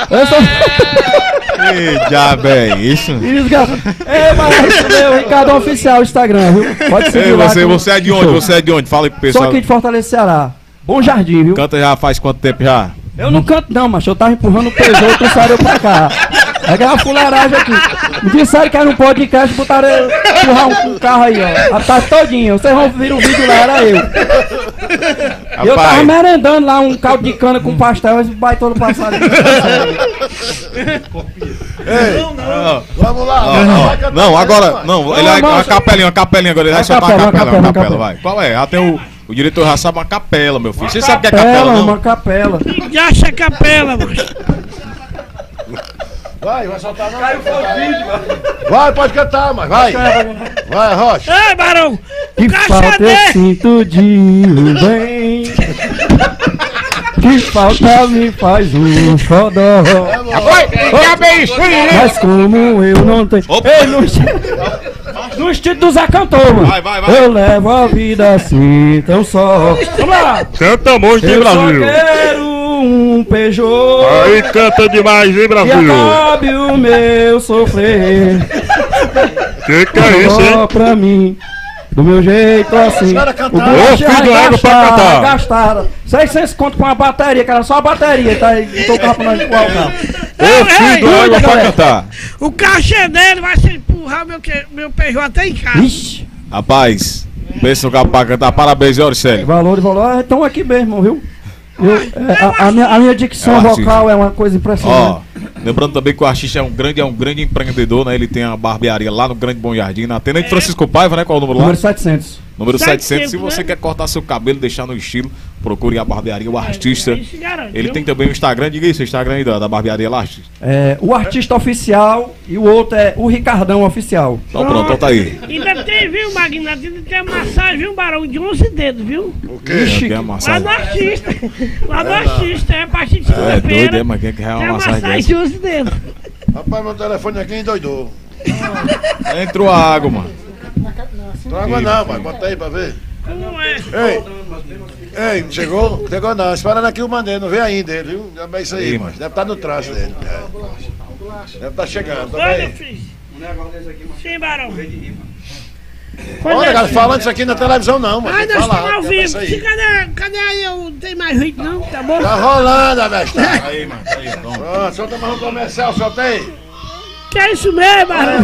Eu sou... Que diabo é isso? Ei, mas meu Ricardão Oficial, Instagram, viu? Pode seguir lá. Você é de onde? Você é de onde? Fala aí pro pessoal. Sou aqui de Fortaleza, Ceará. Bom Jardim, viu? Canta já faz quanto tempo já? Eu não canto não, macho. Eu tava empurrando o Peugeot, tu saiu pra cá. É aquela fuleiragem aqui. Me disseram que era um podcast, botaram eu empurrar um carro aí, ó. A tarde todinha. Vocês vão ver o vídeo lá, era eu. E eu tava merendando lá um caldo de cana com pastel, esse baitolo passado. Ei, vamos lá. Não, agora, não, ele vai uma capelinha agora, ele vai soltar uma capela, vai. Qual é? Tem o diretor já sabe uma capela, meu filho. Você sabe o que é capela, não? Uma capela. Que acha capela, mano? Vai soltar não. Caiu o vídeo, vai, pode cantar, mas vai. Vai, Rocha. Ei, Barão. Que falta eu sinto de um bem. Que falta me faz um xodó. Mas como eu não tenho. Ei, no estilo do Zé Cantor, mano. Vai. Eu levo a vida assim, tão só. Vamos lá! Canta muito, hein, Brasil? Eu só quero um Peugeot. Aí canta demais, hein, E Brasil? acabe o meu sofrer. Que é isso, hein? Só pra mim. Do meu jeito assim. Ô, filho do ego pra cantar. Gastaram 600 conto com a bateria, que era só a bateria, tá aí, então o carro pra nós empurrar o carro. Ô, filho do ego pra cantar. O cachê dele vai se empurrar meu Peugeot até em casa. Ixi, Rapaz, pensa no carro pra cantar. Parabéns, Auricélio. valor, estão aqui mesmo, viu? A minha dicção É um vocal é uma coisa impressionante. Ó, lembrando também que o artista é um grande empreendedor, né? Ele tem a barbearia lá no Grande Bom Jardim, na Tenente Francisco Paiva, né? Qual é o número lá? Número 700. Número 700. Se 700, você né? quer cortar seu cabelo, deixar no estilo, procure a barbearia, o artista. Isso garante, Ele viu? tem também o Instagram, diga isso, o Instagram aí da barbearia lá, artista. É, o artista oficial e o outro é o Ricardão Oficial. Então pronto, então tá aí. Ainda tem, viu, Magnata? Ainda tem a massagem, viu, Barão? De 11 dedos, viu? O quê? Ixi, Quem é a Lá massagem? no artista. Lá no artista, é a partir de É doido, segunda-feira. é, mas quem quer Tem uma a massagem massagem dessa? de 11 dedos. Rapaz, meu telefone aqui endoidou. Entrou a água, mano. Não água não, pai. Bota aí pra ver. Como é? Ei, chegou? Chegou não. Esperando aqui o Maneiro, não veio ainda ele, viu? É isso aí, Ih, mas deve estar no traço dele. Deve estar chegando, tá Olha, bem? filho. Sim, Barão. Olha, cara, falando isso aqui na televisão não, mas Ai, tem que nós estamos falar. ao Tem vivo. isso aí. Cadê aí? Não tem mais vídeo, não? Tá bom? Tá rolando, a bestada. Aí, mano, aí, toma. Pronto, solta mais um comercial, solta aí. Que é isso mesmo, Barão?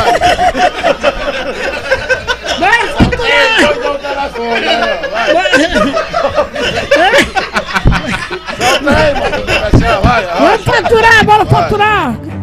Vai, Solta o telefone, vai. Solta aí, mano, o comercial, vai. vamos faturar, bora faturar.